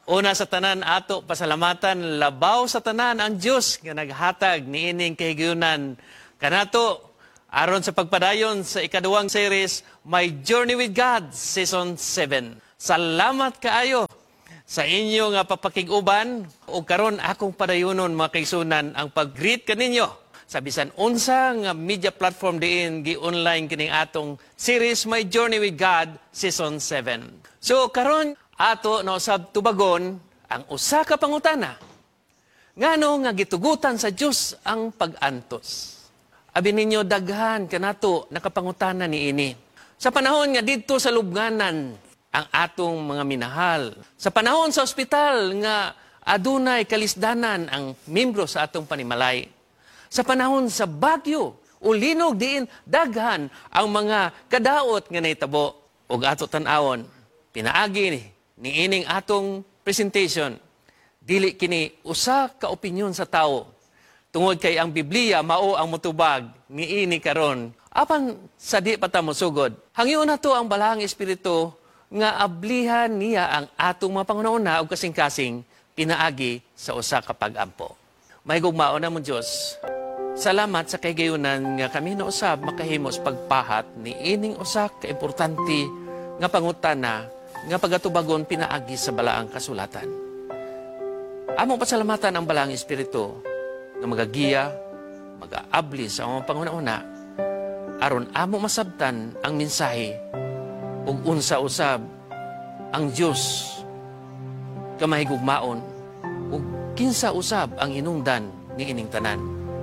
Una sa tanan ato pasalamatan labaw sa tanan ang Dios nga naghatag niining kahigayunan kanato aron sa pagpadayon sa ikaduhang series My Journey with God Season 7. Salamat kaayo sa inyo nga papakig-uban o karon akong padayonon mga kaigsunan ang pag-greet kaninyo sa bisan unsa nga media platform diin gi-online kining atong series My Journey with God Season 7. So karon ato na usab tubagon ang usa ka pangutana. Ngano nga gitugutan sa Dios ang pag-antos? Abi ninyo daghan kanato nakapangutana niini. Sa panahon nga didto sa lubnganan ang atong mga minahal. Sa panahon sa ospital nga adunay kalisdanan ang membro sa atong panimalay. Sa panahon sa bagyo o linog diin daghan ang mga kadaot nga nahitabo. Ug ato tan-awon pinaagi ni ining atong presentation dili kini usa ka opinyon sa tawo. Tungod kay ang Biblia mao ang motubag niini karon apan sa di pa ta mosugod. Hangyo na to ang balahang espiritu nga ablihan niya ang atong mga pangunahuna ug kasing-kasing pinaagi sa usa ka pag-ampo. Mahigugmaon na mo Dios. Salamat sa kahigayunan nga kami na usab makahimo sa pagpahat ni ining usa ka importante nga pangutana nga pagatubagon pinaagi sa balaang kasulatan. Among pasalamatan ang balaang espiritu nga magagiya, mag-aabli sa mga pangunahuna aron amo masabtan ang mensahe ug unsa usab ang Dios kamahigugmaon ug kinsa usab ang hinungdan niining tanan.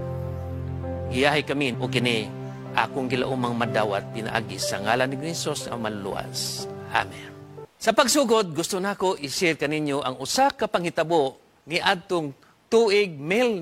Iyahay kami o kini akong gilaumang madawat pinaagi sa ngalan ni Jesus ang manluwas. Amen. Sa pagsugod gusto nako i-share kaninyo ang usa ka panghitabo ni adtong tuig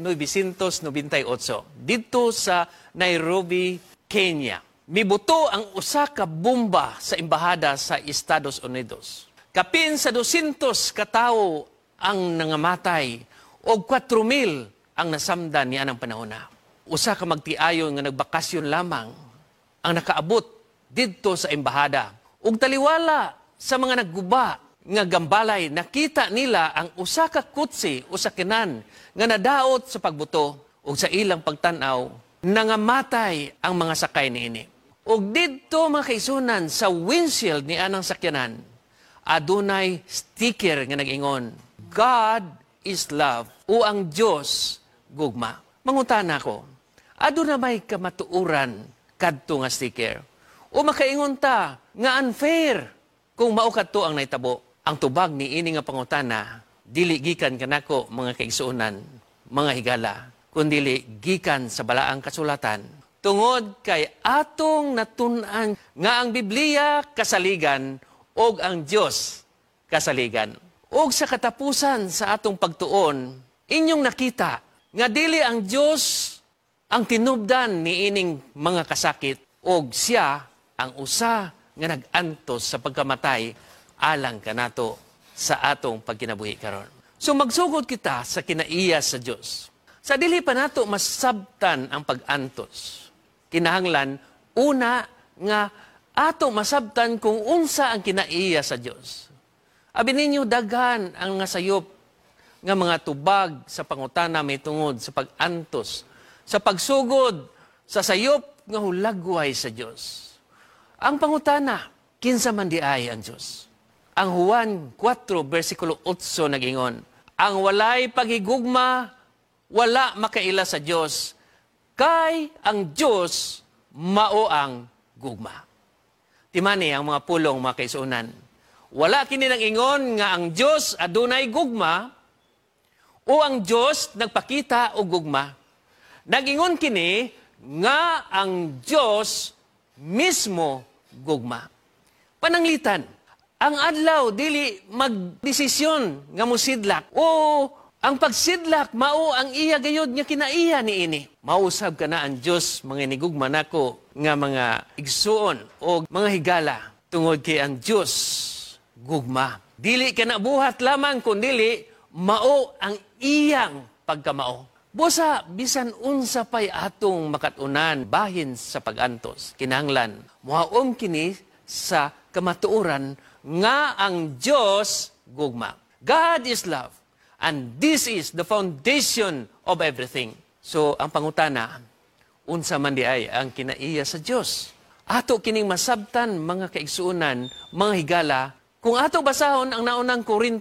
1998 dito sa Nairobi, Kenya. Mibuto ang usa ka bomba sa embahada sa Estados Unidos. Kapin sa 200 ka tawo ang nangamatay o 4,000 ang nasamdan niya ng panahona. Usa ka magtiayon nga nagbakasyon lamang ang nakaabot didto sa embahada. Ug taliwala sa mga nagguba nga gambalay, nakita nila ang usa ka kutsi o sakinan nga nadaot sa pagbuto ug sa ilang pagtan-aw nangamatay ang mga sakay niini. Ug didto mga kaisunan sa windshield ni anang sakyanan adunay sticker nga nag-ingon, God is love o ang Dios gugma. Mangutana ko, aduna may kamatuuran kadto nga sticker o makaingon ta nga unfair kung mao kadto ang naitabo. Ang tubag ni ini nga pangutana dili gikan kanako mga kaigsuonan, mga higala, kundi gikan sa balaang kasulatan. Tungod kay atong natun-an nga ang Biblia kasaligan og ang Dios kasaligan. Og sa katapusan sa atong pagtuon, inyong nakita nga dili ang Dios ang tinubdan ni ining mga kasakit og siya ang usa nga nag-antos sa pagkamatay alang kanato sa atong pagkinabuhi karon. So magsugod kita sa kinaiya sa Dios. Sa dili pa nato masabtan ang pag-antos. Kinahanglan una nga ato masabtan kung unsa ang kinaiya sa Dios. Abi ninyo daghan ang nasayop nga mga tubag sa pangutana may tungod sa pag-antos, sa pagsugod sa sayop nga hulagway sa Dios. Ang pangutana, kinsa man di ay ang Dios? Ang Juan 4 versikulo 8 nag-ingon, ang walay paghigugma wala makaila sa Dios, kay ang Dios mao ang gugma. Timani ang mga pulong mga kaisunan. Wala kini nang ingon nga ang Dios adunay gugma o ang Dios nagpakita og gugma. Nag-ingon kini nga ang Dios mismo gugma. Pananglitan, ang adlaw dili magdesisyon nga mosidlak o ang pagsidlak mao ang iya gayud nga kinaiya niini. Mausab ka na ang Dios mga inigugma nako nga mga igsuon o mga higala tungod kay ang Dios gugma. Dili ka na buhat lamang kundi mao ang iyang pagkamao. Busa bisan unsa pay atong makatunan bahin sa pag-antos. Kinahanglan mohaom kini sa kamatuoran nga ang Dios gugma. God is love. And this is the foundation of everything. So, ang pangutana, unsa man di ay ang kinaiya sa Dios. Ato kining masabtan mga kaigsuonan, mga higala, kung ato basahon ang naunang